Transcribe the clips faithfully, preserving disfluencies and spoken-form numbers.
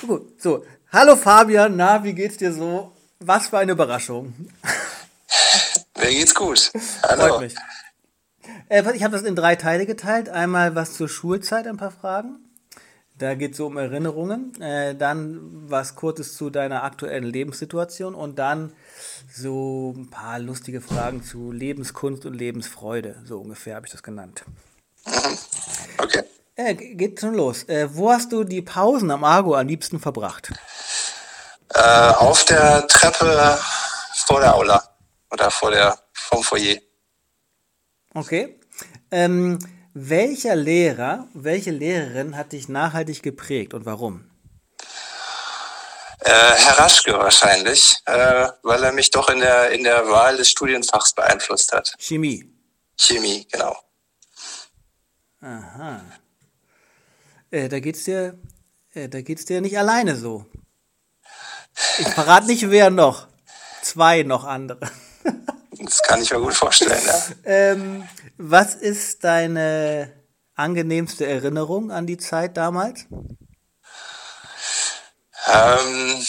Gut, so. Hallo Fabian, na, wie geht's dir so? Was für eine Überraschung. Mir geht's gut. Freut Hallo. mich. Äh, ich habe das in drei Teile geteilt. Einmal was zur Schulzeit, ein paar Fragen. Da geht es so um Erinnerungen. Äh, dann was Kurzes zu deiner aktuellen Lebenssituation und dann so ein paar lustige Fragen zu Lebenskunst und Lebensfreude. So ungefähr habe ich das genannt. Okay. Äh, ge- geht schon los. Äh, wo hast du die Pausen am Argo am liebsten verbracht? Äh, auf der Treppe vor der Aula oder vor der vom Foyer. Okay. Ähm, welcher Lehrer, welche Lehrerin hat dich nachhaltig geprägt und warum? Äh, Herr Raschke wahrscheinlich, äh, weil er mich doch in der in der Wahl des Studienfachs beeinflusst hat. Chemie. Chemie, genau. Aha. Äh, da geht's dir, äh, da geht's dir nicht alleine so. Ich verrate nicht, wer noch. Zwei noch andere. Das kann ich mir gut vorstellen. Ja. Ähm, was ist deine angenehmste Erinnerung an die Zeit damals? Ähm,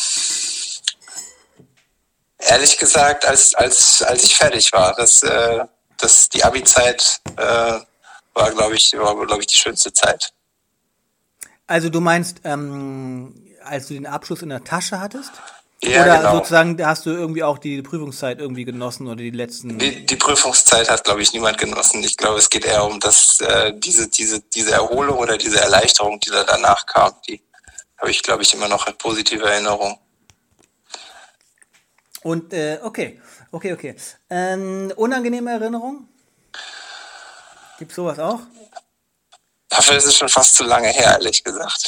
ehrlich gesagt, als als als ich fertig war, das äh, das die Abi-Zeit äh, war, glaube ich, war glaube ich die schönste Zeit. Also du meinst, ähm, als du den Abschluss in der Tasche hattest? Ja, Oder genau. sozusagen hast du irgendwie auch die Prüfungszeit irgendwie genossen oder die letzten... Die, die Prüfungszeit hat, glaube ich, niemand genossen. Ich glaube, es geht eher um das, äh, diese, diese, diese Erholung oder diese Erleichterung, die da danach kam. Die habe ich, glaube ich, immer noch in positive Erinnerung. Und, äh, okay, okay, okay. Ähm, unangenehme Erinnerung? Gibt's sowas auch? Dafür ist es schon fast zu lange her, ehrlich gesagt.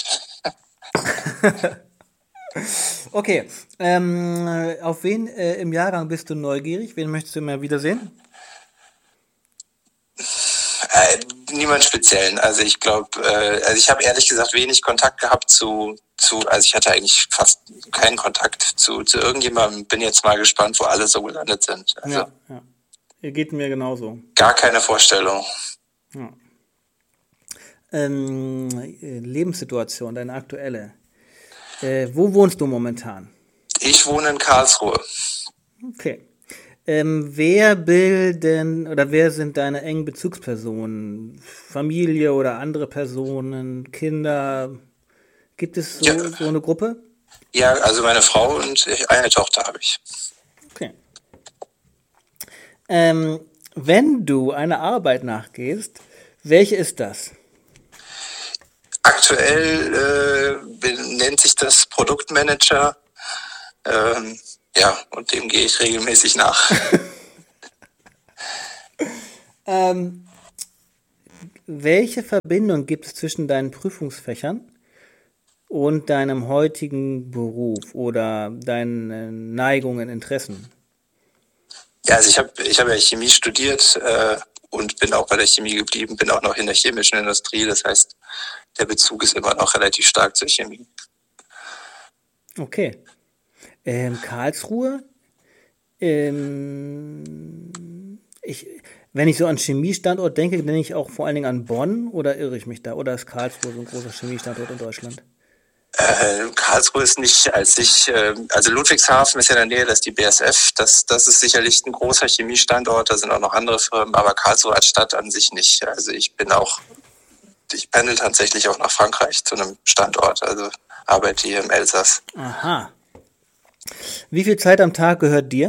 Okay, ähm, auf wen äh, im Jahrgang bist du neugierig? Wen möchtest du mal wiedersehen? Äh, niemand speziellen. Also ich glaube, äh, also ich habe ehrlich gesagt wenig Kontakt gehabt zu, zu, also ich hatte eigentlich fast keinen Kontakt zu, zu irgendjemandem. Bin jetzt mal gespannt, wo alle so gelandet sind. Also Ja, ja. Ihr geht mir genauso. gar keine Vorstellung. Ja. Ähm, äh, Lebenssituation, deine aktuelle. Äh, wo wohnst du momentan? Ich wohne in Karlsruhe. Okay. Ähm, wer bilden oder wer sind deine engen Bezugspersonen? Familie oder andere Personen, Kinder? Gibt es Ja, so, so eine Gruppe? ja, also meine Frau und ich, eine Tochter habe ich. Okay. Ähm, wenn du einer Arbeit nachgehst, welche ist das? Aktuell äh, bin- nennt sich das Produktmanager. Ähm, ja, und dem gehe ich regelmäßig nach. Ähm, welche Verbindung gibt es zwischen deinen Prüfungsfächern und deinem heutigen Beruf oder deinen Neigungen, Interessen? Ja, also ich habe ich hab ja Chemie studiert äh, und bin auch bei der Chemie geblieben, bin auch noch in der chemischen Industrie. Das heißt, der Bezug ist immer noch relativ stark zur Chemie. Okay. Ähm, Karlsruhe? Ähm, ich, wenn ich so an Chemiestandort denke, denke ich auch vor allen Dingen an Bonn oder irre ich mich da? Oder ist Karlsruhe so ein großer Chemiestandort in Deutschland? Äh, Karlsruhe ist nicht, als ich, äh, also Ludwigshafen ist ja in der Nähe, das ist die B S F, das, das ist sicherlich ein großer Chemiestandort, da sind auch noch andere Firmen, aber Karlsruhe als Stadt an sich nicht. Also ich bin auch, ich pendel tatsächlich auch nach Frankreich zu einem Standort, also arbeite hier im Elsass. Aha. Wie viel Zeit am Tag gehört dir?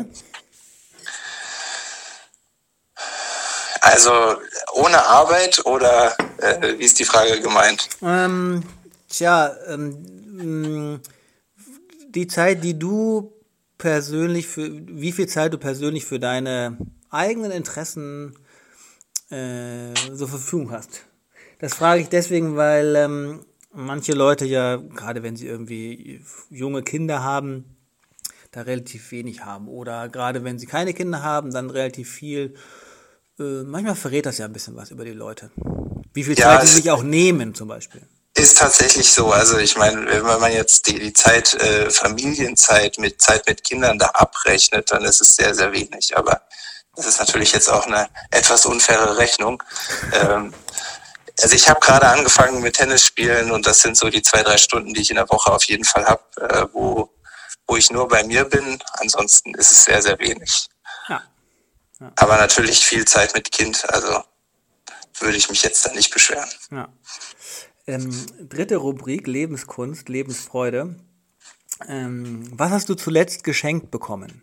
Also ohne Arbeit oder äh, wie ist die Frage gemeint? Ähm, tja, ähm, mh, die Zeit, die du persönlich für, wie viel Zeit du persönlich für deine eigenen Interessen äh, zur Verfügung hast. Das frage ich deswegen, weil ähm, manche Leute ja, gerade wenn sie irgendwie junge Kinder haben, da relativ wenig haben. Oder gerade wenn sie keine Kinder haben, dann relativ viel. Äh, manchmal verrät das ja ein bisschen was über die Leute. Wie viel Ja, Zeit sie es sich auch nehmen, zum Beispiel. ist tatsächlich so. Also ich meine, wenn man jetzt die, die Zeit, äh, Familienzeit mit Zeit mit Kindern da abrechnet, dann ist es sehr, sehr wenig. Aber das ist natürlich jetzt auch eine etwas unfaire Rechnung. Ähm, Also ich habe gerade angefangen mit Tennis spielen und das sind so die zwei, drei Stunden, die ich in der Woche auf jeden Fall habe, äh, wo, wo ich nur bei mir bin. Ansonsten ist es sehr, sehr wenig. Ja. Ja. Aber natürlich viel Zeit mit Kind, also würde ich mich jetzt da nicht beschweren. Ja. Ähm, dritte Rubrik, Lebenskunst, Lebensfreude. Ähm, was hast du zuletzt geschenkt bekommen?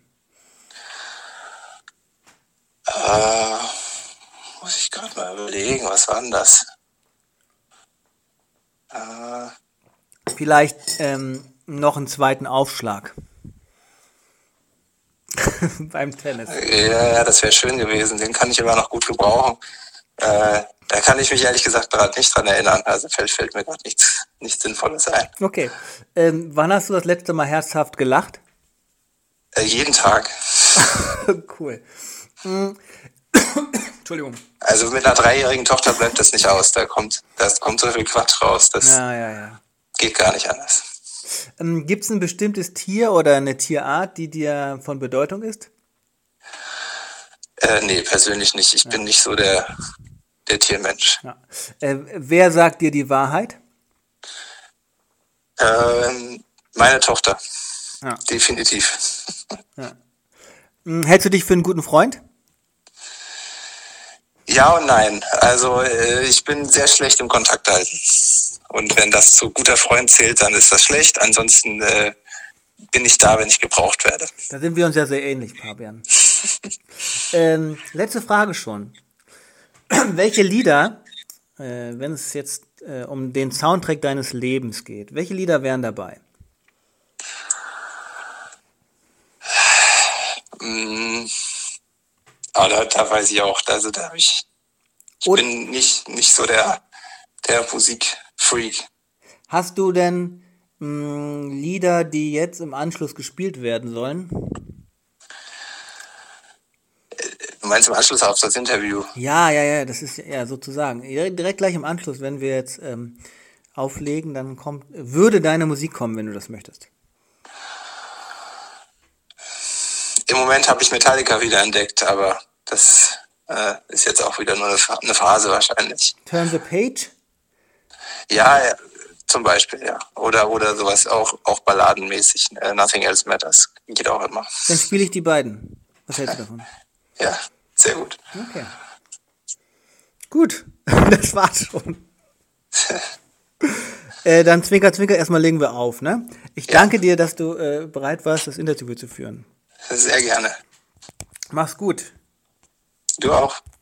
Äh, muss ich gerade mal überlegen, was war denn das? Äh, Vielleicht ähm, noch einen zweiten Aufschlag beim Tennis. ja, ja, das wäre schön gewesen. Den kann ich aber noch gut gebrauchen. Äh, da kann ich mich ehrlich gesagt gerade nicht dran erinnern. Also fällt, fällt mir gerade nichts, nichts Sinnvolles ein. Okay. Ähm, wann hast du das letzte Mal herzhaft gelacht? Äh, jeden Tag. Cool. Mhm. Entschuldigung. Also mit einer dreijährigen Tochter bleibt das nicht aus. Da kommt, das kommt so viel Quatsch raus. Das Ja, ja, ja. geht gar nicht anders. Ähm, Gibt es ein bestimmtes Tier oder eine Tierart, die dir von Bedeutung ist? Äh, nee, persönlich nicht. Ich ja. bin nicht so der, der Tiermensch. Ja. Äh, wer sagt dir die Wahrheit? Ähm, meine Tochter. Ja. Definitiv. Ja. Hältst du dich für einen guten Freund? Ja und nein. Also äh, ich bin sehr schlecht im Kontakt halten. Und wenn das zu guter Freund zählt, dann ist das schlecht. Ansonsten äh, bin ich da, wenn ich gebraucht werde. Da sind wir uns ja sehr ähnlich, Fabian. ähm, letzte Frage schon. Welche Lieder, äh, wenn es jetzt äh, um den Soundtrack deines Lebens geht, welche Lieder wären dabei? Mm, ah, da, da weiß ich auch, also da habe ich, ich Und bin nicht, nicht so der, der Musikfreak. Hast du denn mh, Lieder, die jetzt im Anschluss gespielt werden sollen? Du meinst im Anschluss auf das Interview? Ja, ja, ja, das ist ja sozusagen. Direkt gleich im Anschluss, wenn wir jetzt ähm, auflegen, dann kommt, würde deine Musik kommen, wenn du das möchtest. Im Moment habe ich Metallica wieder entdeckt, aber das äh, ist jetzt auch wieder nur eine, eine Phase wahrscheinlich. Turn the Page? Ja, ja, zum Beispiel, ja. Oder, oder sowas, auch, auch balladenmäßig. Uh, Nothing Else Matters geht auch immer. Dann spiele ich die beiden. Was hältst du davon? Ja, sehr gut. Okay. Gut, das war's schon. äh, dann Zwinker, Zwinker, erstmal legen wir auf, ne? Ich ja. danke dir, dass du äh, bereit warst, das Interview zu führen. Sehr gerne. Mach's gut. Du auch.